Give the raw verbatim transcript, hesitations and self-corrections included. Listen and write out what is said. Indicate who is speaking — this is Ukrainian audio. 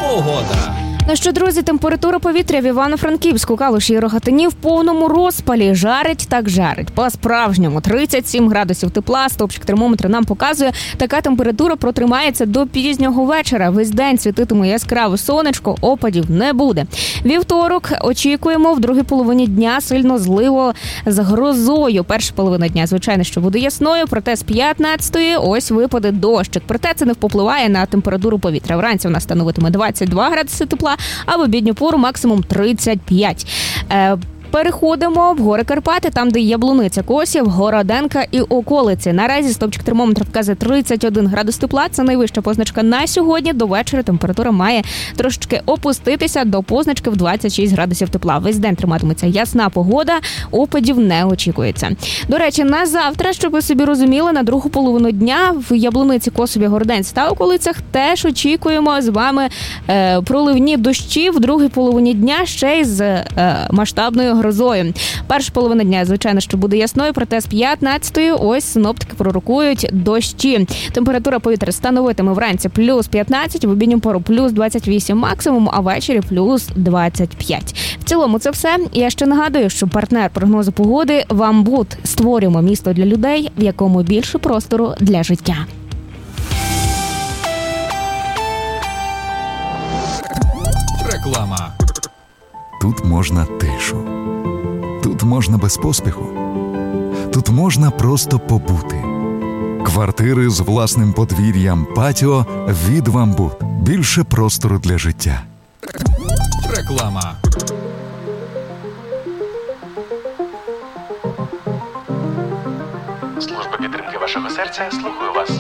Speaker 1: Погода.
Speaker 2: Ну що, друзі, температура повітря в Івано-Франківську, Калуші і Рогатині в повному розпалі. Жарить так жарить. По-справжньому тридцять сім градусів тепла. Стовпчик термометра нам показує. Така температура протримається до пізнього вечора. Весь день світитиме яскраве сонечко, опадів не буде. Вівторок очікуємо в другій половині дня сильно зливо з грозою. Перша половина дня, звичайно, що буде ясною, проте з п'ятнадцятої ось випаде дощик. Проте це не впливає на температуру повітря. Вранці вона становитиме двадцять два градуси тепла, а в обідню пору максимум тридцять п'ять. Е, Переходимо в гори Карпати, там, де Яблуниця, Косів, Городенка і околиці. Наразі стовпчик термометра вказує тридцять один градус тепла. Це найвища позначка на сьогодні. До вечора температура має трошечки опуститися до позначки в двадцять шість градусів тепла. Весь день триматиметься ясна погода, опадів не очікується. До речі, на завтра, щоб ви собі розуміли, на другу половину дня в Яблуниці, Косові, Городенці та околицях теж очікуємо з вами е, проливні дощі в другій половині дня ще й з е, масштабною грозою. Перша половина дня, звичайно, що буде ясною, проте з п'ятнадцятої ось синоптики пророкують дощі. Температура повітря становитиме вранці плюс п'ятнадцять, в обідню пору плюс двадцять вісім максимум, а ввечері плюс двадцять п'ять. В цілому це все. Я ще нагадую, що партнер прогнозу погоди «Вамбут». Створюємо місто для людей, в якому більше простору для життя.
Speaker 1: Реклама.
Speaker 3: Тут можна тишу. Тут можна без поспіху. Тут можна просто побути. Квартири з власним подвір'ям, патіо від «Вамбут». Більше простору для життя.
Speaker 1: Реклама.
Speaker 4: Служба підтримки вашого серця слухаю вас.